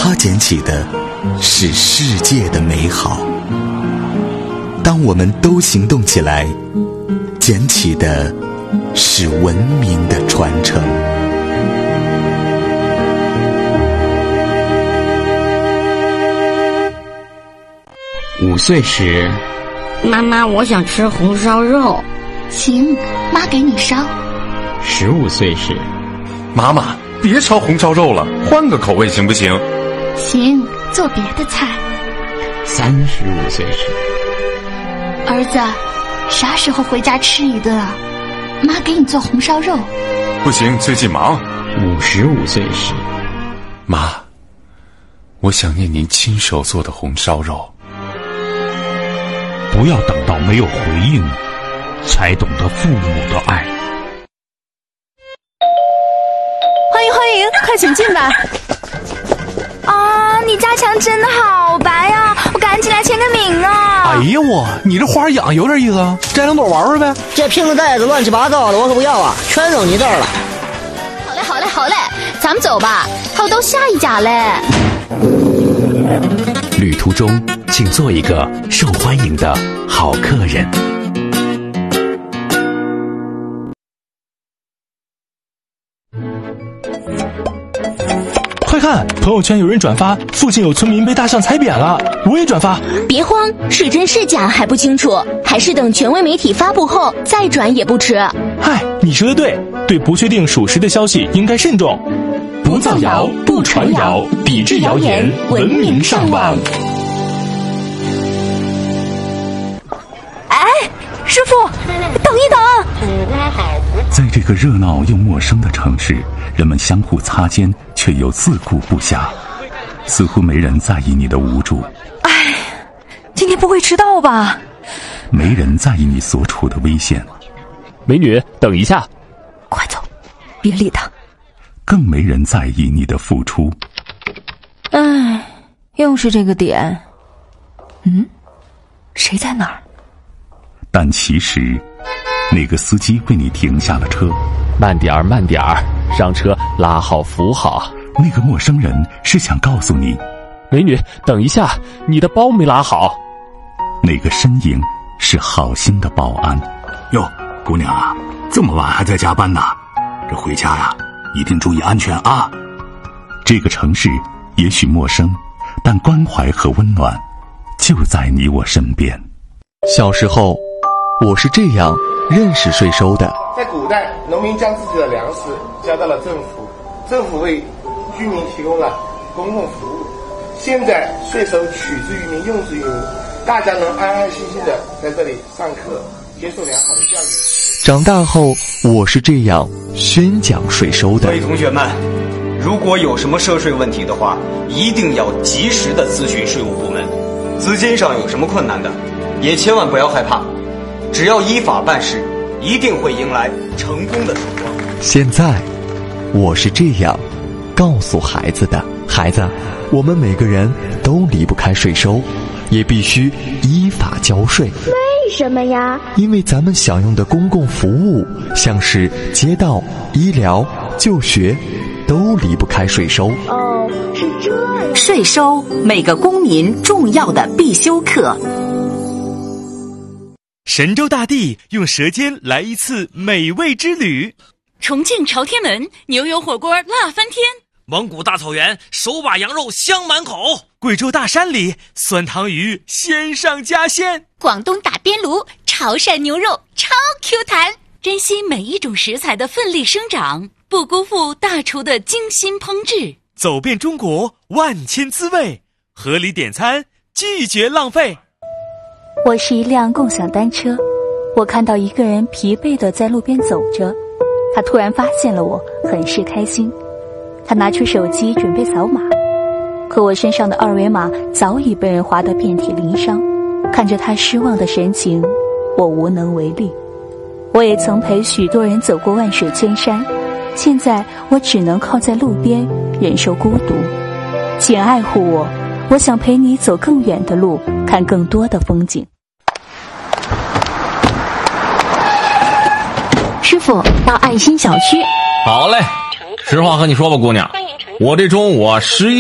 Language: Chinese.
他捡起的是世界的美好。当我们都行动起来，捡起的是文明的传承。 5岁时， 妈妈，我想吃红烧肉。 行，妈给你烧。 15岁时， 妈妈，别烧红烧肉了，换个口味行不行？ 行，做别的菜。 35岁时， 儿子，啥时候回家吃一顿啊？妈给你做红烧肉。 不行，最近忙。 55岁时， 妈，我想念您亲手做的红烧肉。 不要等到没有回应，才懂得父母的爱。 欢迎欢迎，快请进吧。啊，你家墙真的好白呀，我赶紧来签个名啊。 哎呀我，你这花养有点意思啊，摘两朵玩玩呗。 这瓶子袋子乱七八糟的，我可不要啊，全扔你这儿了。 好嘞好嘞好嘞，咱们走吧，还有到下一家嘞。 旅途中，请做一个受欢迎的好客人。 快看，朋友圈有人转发，附近有村民被大象踩扁了，我也转发。 别慌，是真是假还不清楚，还是等权威媒体发布后再转也不迟。 嗨，你说的对，对不确定属实的消息应该慎重。 不造谣，不传谣，抵制谣言，文明上网。 哎，师傅，等一等！ 在这个热闹又陌生的城市，人们相互擦肩，却又自顾不暇，似乎没人在意你的无助。 哎，今天不会迟到吧？ 没人在意你所处的危险。 美女，等一下！ 快走，别理他。 更没人在意你的付出。 唉，又是这个点。谁在哪儿？ 但其实，那个司机为你停下了车。 慢点儿，慢点儿，上车拉好扶好。 那个陌生人是想告诉你， 美女，等一下，你的包没拉好。 那个身影是好心的保安。 哟，姑娘啊，这么晚还在加班呢？这回家呀，一定注意安全啊！ 这个城市也许陌生，但关怀和温暖就在你我身边。 小时候，我是这样认识税收的。 在古代，农民将自己的粮食交到了政府，政府为居民提供了公共服务。现在税收取之于民，用之于民，大家能安安心心的在这里上课，接受良好的教育。 长大后，我是这样宣讲税收的。 各位同学们，如果有什么涉税问题的话，一定要及时的咨询税务部门。资金上有什么困难的，也千万不要害怕，只要依法办事，一定会迎来成功的曙光。 现在，我是这样告诉孩子的：孩子，我们每个人都离不开税收，也必须依法交税。 为什么呀？ 因为咱们享用的公共服务，像是街道、医疗、就学，都离不开税收。 哦，是这样。 税收，每个公民重要的必修课。 神州大地用舌尖来一次美味之旅。 重庆朝天门牛油火锅辣翻天， 蒙古大草原手把羊肉香满口， 贵州大山里酸汤鱼鲜上加鲜， 广东打边炉潮汕牛肉超 Q 弹。珍惜每一种食材的奋力生长，不辜负大厨的精心烹制。 走遍中国万千滋味，合理点餐，拒绝浪费。 我是一辆共享单车，我看到一个人疲惫地在路边走着，他突然发现了我，很是开心。他拿出手机准备扫码，可我身上的二维码早已被人划得遍体鳞伤。看着他失望的神情，我无能为力。我也曾陪许多人走过万水千山，现在我只能靠在路边忍受孤独。请爱护我，我想陪你走更远的路，看更多的风景。 师傅，到爱心小区。 好嘞，实话和你说吧，姑娘，我这中午11